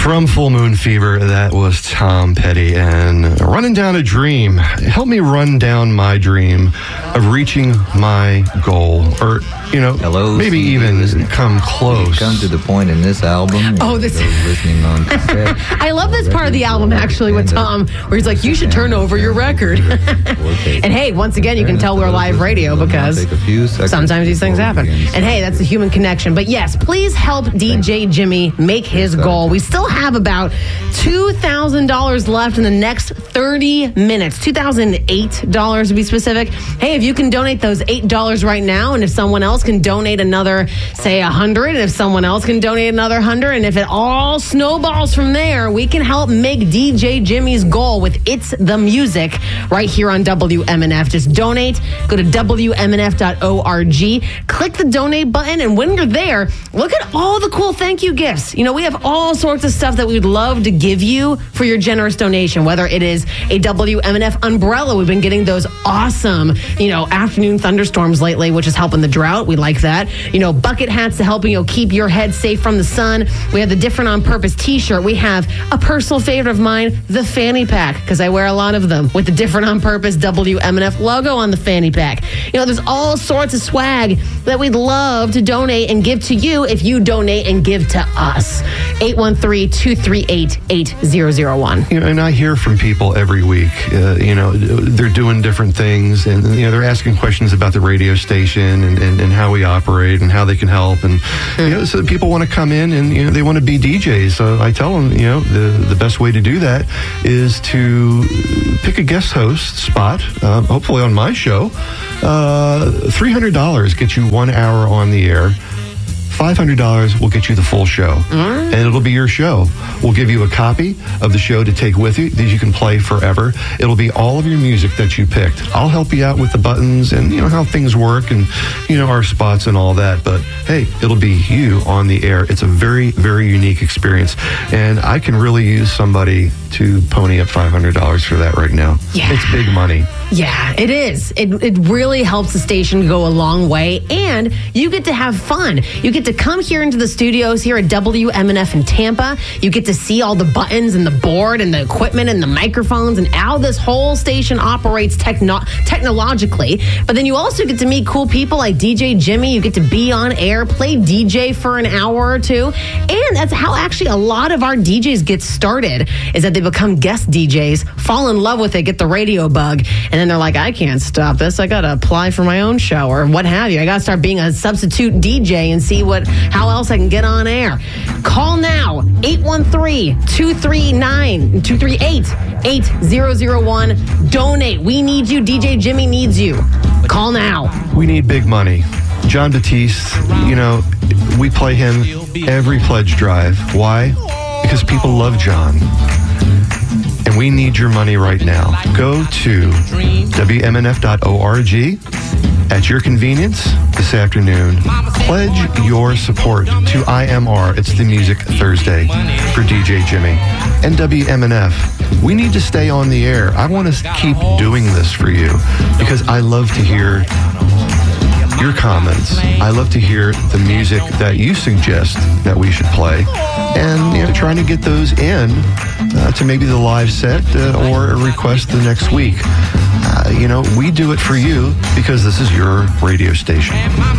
From Full Moon Fever, that was Tom Petty and Running Down a Dream. Help me run down my dream of reaching my goal, or, maybe even come close. Come to the point in this album. Listening on cassette. I love this part of the album, actually, with Tom, where he's like, you should turn over your record. And hey, once again, you can tell we're live radio because sometimes these things happen. And hey, that's the human connection. But yes, please help DJ Jimmy make his goal. We still have about $2,000 left in the next 30 minutes. $2,008 to be specific. Hey, if you can donate those $8 right now, and if someone else can donate another, say, $100, and if someone else can donate another $100, and if it all snowballs from there, we can help make DJ Jimmy's goal with It's the Music right here on WMNF. Just donate. Go to WMNF.org. Click the donate button, and when you're there, look at all the cool thank you gifts. We have all sorts of stuff that we'd love to give you for your generous donation, whether it is a WMNF umbrella. We've been getting those awesome, afternoon thunderstorms lately, which is helping the drought. We like that. Bucket hats to help keep your head safe from the sun. We have the Different on Purpose t-shirt. We have a personal favorite of mine, the fanny pack, because I wear a lot of them with the Different on Purpose WMNF logo on the fanny pack. There's all sorts of swag that we'd love to donate and give to you if you donate and give to us. 813-238-8001. And I hear from people every week. They're doing different things, and they're asking questions about the radio station and how we operate and how they can help. And so people want to come in and they want to be DJs. So I tell them the best way to do that is to pick a guest host spot, hopefully on my show. $300 gets you 1 hour on the air. $500 will get you the full show, and it'll be your show. We'll give you a copy of the show to take with you that you can play forever. It'll be all of your music that you picked. I'll help you out with the buttons and how things work and our spots and all that. But hey, it'll be you on the air. It's a very, very unique experience, and I can really use somebody to pony up $500 for that right now. Yeah. It's big money. Yeah, it is. It really helps the station go a long way, and you get to have fun. You get to come here into the studios here at WMNF in Tampa. You get to see all the buttons and the board and the equipment and the microphones and how this whole station operates technologically. But then you also get to meet cool people like DJ Jimmy. You get to be on air, play DJ for an hour or two. And that's how actually a lot of our DJs get started, is that they become guest DJs, fall in love with it, get the radio bug, and then they're like, I can't stop this. I got to apply for my own show or what have you. I got to start being a substitute DJ and see how else I can get on air. Call now, 813-238-8001. Donate. We need you. DJ Jimmy needs you. Call now. We need big money. John Batiste, we play him every pledge drive. Why? Because people love John. And we need your money right now. Go to WMNF.org at your convenience this afternoon. Pledge your support to IMR. It's the Music Thursday for DJ Jimmy. And WMNF, we need to stay on the air. I want to keep doing this for you because I love to hear your comments. I love to hear the music that you suggest that we should play, and trying to get those in to maybe the live set or a request the next week. We do it for you because this is your radio station.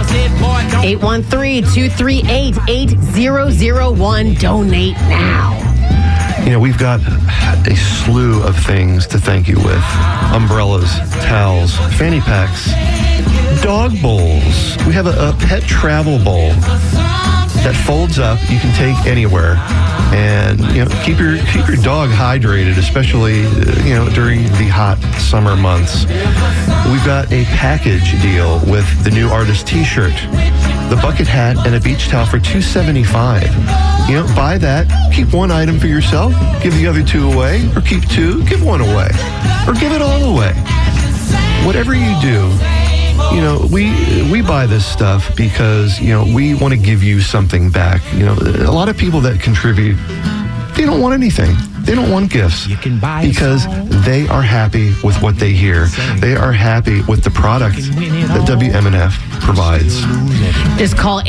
813-238-8001. Donate now. We've got a slew of things to thank you with. Umbrellas, towels, fanny packs, dog bowls. We have a pet travel bowl that folds up. You can take anywhere, and keep your dog hydrated, especially during the hot summer months. We've got a package deal with the new artist T-shirt, the bucket hat, and a beach towel for $275. Buy that, keep one item for yourself, give the other two away, or keep two, give one away, or give it all away. Whatever you do, we buy this stuff because, we want to give you something back. A lot of people that contribute, they don't want anything. They don't want gifts because they are happy with what they hear. They are happy with the product that WMNF provides. Just call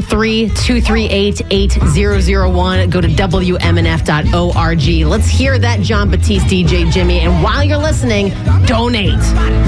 813-238-8001. Go to WMNF.org. Let's hear that John Batiste, DJ Jimmy. And while you're listening, donate.